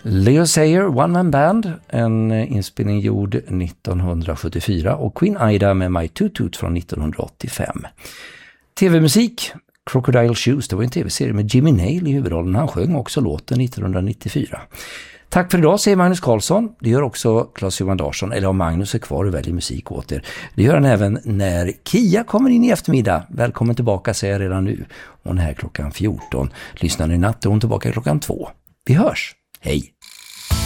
Leo Sayer, One Man Band, en inspelning gjord 1974, och Queen Ida med My Toot Toot från 1985. TV-musik, Crocodile Shoes, det var en tv-serie med Jimmy Nail i huvudrollen. Han sjöng också låten 1994. Tack för idag, säger Magnus Karlsson. Det gör också Claes-Johan Larsson, eller om Magnus är kvar och väljer musik åt er. Det gör han även när Kia kommer in i eftermiddag. Välkommen tillbaka, säger jag redan nu. Hon är här klockan 14. Lyssnar ni natt och hon tillbaka klockan 2. Vi hörs. Hej!